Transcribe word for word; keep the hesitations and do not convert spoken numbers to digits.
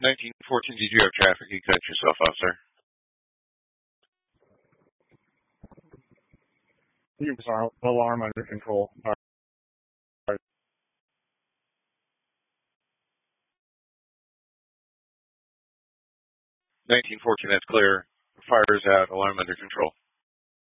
nineteen fourteen, did you have traffic? You cut yourself off, sir. You sorry, alarm under control. All right. nineteen fourteen, that's clear. Fire is out. Alarm under control.